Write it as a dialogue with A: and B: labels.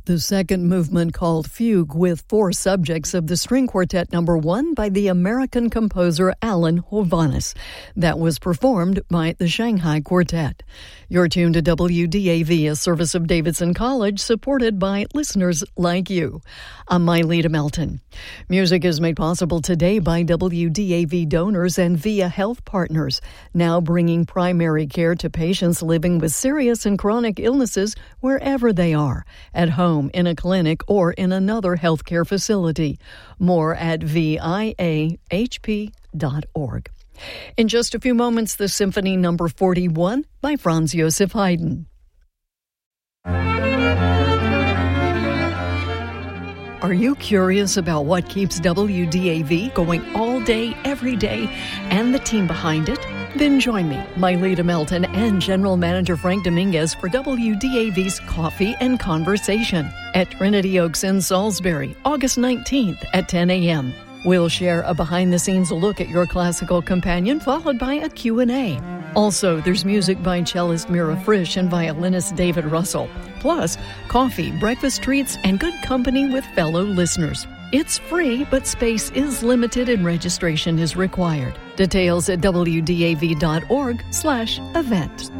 A: The second movement, called Fugue, with 4 subjects of the String Quartet No. 1 by the American composer Alan Hovhaness. That was performed by the Shanghai Quartet. You're tuned to WDAV, a service of Davidson College, supported by listeners like you. I'm Myleta Melton. Music is made possible today by WDAV donors and via health partners, now bringing primary care to patients living with serious and chronic illnesses wherever they are, at home, in a clinic, or in another healthcare facility. More at viahp.org. In just a few moments, the Symphony No. 41 by Franz Joseph Haydn. Are you curious about what keeps WDAV going all day, every day, and the team behind it? Then join me, Myleta Melton, and General Manager Frank Dominguez for WDAV's Coffee and Conversation at Trinity Oaks in Salisbury, August 19th at 10 a.m. We'll share a behind-the-scenes look at your classical companion, followed by a Q&A. Also, there's music by cellist Mira Frisch and violinist David Russell. Plus, coffee, breakfast treats, and good company with fellow listeners. It's free, but space is limited and registration is required. Details at wdav.org/event.